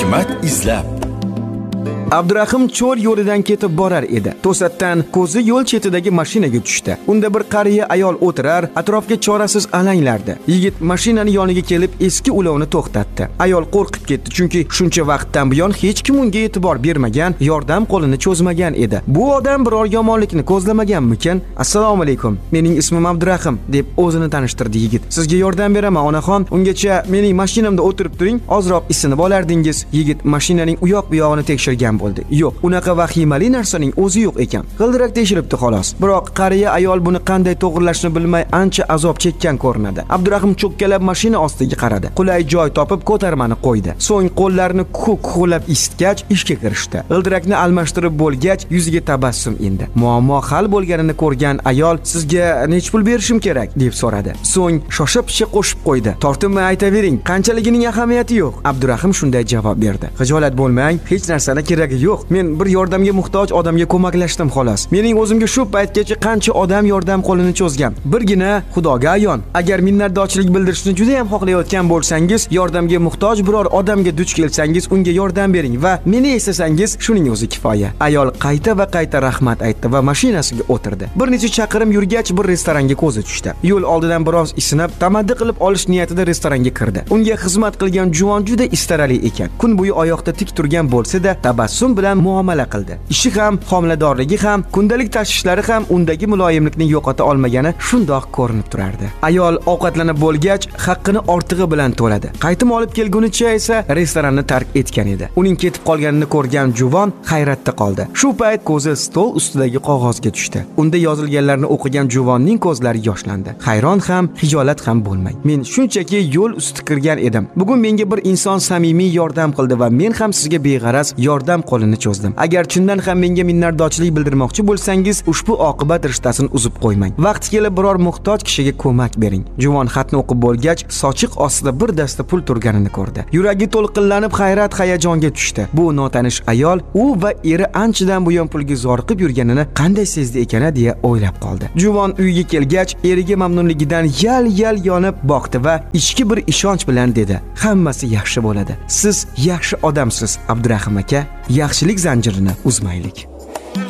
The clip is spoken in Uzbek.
hikmat izlab. Abdurahim cho'l yo'lidan ketib borar edi. To'satdan ko'zi yo'l chetidagi mashinaga tushdi. Unda bir qariya ayol o'tirar, atrofga chorasiz alanglardi. Yigit mashinani yoniga kelib eski ulovni to'xtatdi. Ayol qo'rqib ketdi, chunki shuncha vaqtdan buyon hech kim unga e'tibor bermagan, yordam qo'lini cho'zmagan edi. Bu odam biror yomonlikni ko'zlamaganmikin? Assalomu alaykum. Mening ismim Abdurahim, deb o'zini tanishtirdi yigit. Sizga yordam beraman, onaxon. Ungacha mening mashinamda o'tirib turing, ozroq isinib olardingiz. Yigit mashinaning u yoq bu yog'ini tekshirgan bo'ldi. Yo'q, unaqa vahimali narsaning o'zi yo'q ekan. G'ildirak teshilibdi xolos. Biroq qariya ayol buni qanday to'g'rilashni bilmay ancha azob chekkan ko'rinadi. Abdurahim cho'kkalab mashina ostiga qaradi. Qulay joy topib ko'tarmani qo'ydi. So'ng qo'llarini ko'k-ko'lab isitgach, ishga kirishdi. G'ildirakni almashtirib bo'lgach, yuziga tabassum endi. Muammo hal bo'lganini ko'rgan ayol, "Sizga nech pul berishim kerak?" deb so'radi. So'ng shosha-pisha qo'shib qo'ydi. "Tortinmay aytavering, qanchaligining ahamiyati yo'q." Abdurahim shunday javob berdi. "Xijolat bo'lmang, hech narsani keragi yo'q. Men bir yordamga muhtoj odamga ko'maklashdim xolos. Mening o'zimga shu paytgacha qancha odam yordam qo'lini cho'zgan. Birgina Xudoga ayon. Agar minnatdorchilik bildirishni juda ham xohlayotgan bo'lsangiz, yordamga muhtoj biror odamga duch kelsangiz, unga yordam bering va meni eslasangiz, shuning o'zi kifoya." Ayol qayta va qayta rahmat aytdi va mashinasiga o'tirdi. Bir necha chaqirim yurgach, bir restoranga ko'zi tushdi. Yo'l oldidan biroz isinib, tamaddi qilib olish niyatida restoranga kirdi. Unga xizmat qilgan juvon juda istarali ekan. Kun bo'yi oyoqda tik turgan bo'lsa-da, tabassum bilan muomala qildi. Ishi ham, homiladorligi ham, kundalik tashvishlari ham undagi muloyimlikni yo'qota olmagani shundoq ko'rinib turardi. Ayol ovqatlanib bo'lgach, haqqini ortig'i bilan to'ladi. Qaytib olib kelgunicha esa restoranni tark etgan edi. Uning ketib qolganini ko'rgan juvon hayratda qoldi. Shu payt ko'zi stol ustidagi qog'ozga tushdi. Unda yozilganlarni o'qigan juvonning ko'zlari yoshlandi. Hayron ham, hijolat ham bo'lmay. "Men shunchaki yo'l usti kirgan edim. Bugun menga bir inson samimiy yordam qildi va men ham sizga beg'araz yordam qo'lini cho'zdim. Agar chindan ham menga minnatdorchilik bildirmoqchi bo'lsangiz, ushbu oqibat rishtasini uzib qo'ymang. Vaqti kelib biror muhtoj kishiga ko'mak bering." Juvon xatni o'qib bo'lgach, sochiq ostida bir dasta pul turganini ko'rdi. Yuragi to'lqinlanib hayrat hayajonga tushdi. Bu notanish ayol u va eri anchadan buyon pulga zoriqib yurganini qanday sezdi ekan deya o'ylab qoldi. Juvon uyga kelgach, eriga mamnunligidan yal-yal yonib boqdi va ichki bir ishonch bilan dedi: "Hammasi yaxshi bo'ladi. Siz yaxshi odamsiz, Abdurahim aka. Yaxshilik zanjirini uzmaylik."